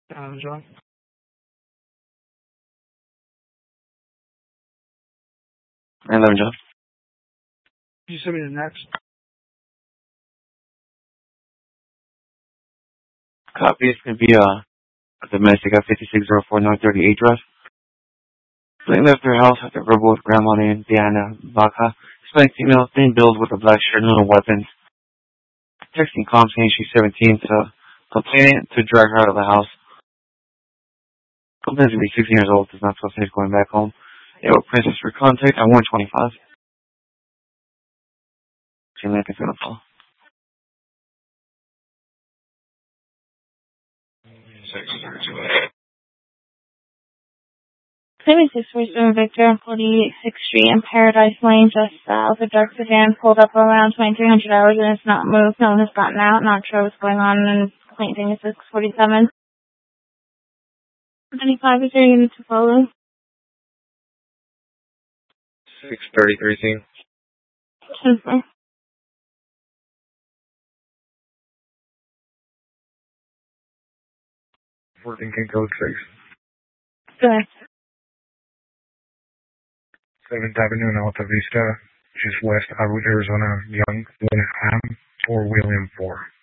John. Hello, John. You send me the next. Copy. It's going to be a domestic at 5604 North 38th Drive. They left their house after verbal with grandma named Diana Baca. Hispanic female, thin build with a black shirt and no weapons. Texting calm saying she's 17 to complaining to drag her out of the house. Complaining to be 16 years old, does not feel safe going back home. They were princess for contact at 125. She like it's gonna fall. 632. 7647 Victor on 46th Street in Paradise Lane, just south. A dark sedan pulled up around 2300 hours and it's not moved. No one has gotten out. Not sure what's going on. And complaint thing is 647. 25 is there unit to follow. 633 team. 10-4. Working code 6. Good. 7th Avenue in Alta Vista, just west of Arizona, Young, 1 AM, 4 William 4.